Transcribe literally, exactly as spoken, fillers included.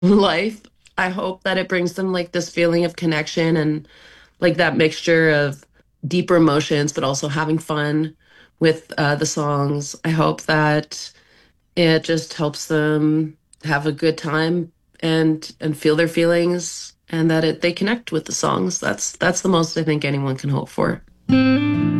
life. I hope that it brings them like this feeling of connection and like that mixture of deeper emotions, but also having fun with uh, the songs. I hope that it just helps them have a good time and and feel their feelings and that it, they connect with the songs. That's that's the most I think anyone can hope for.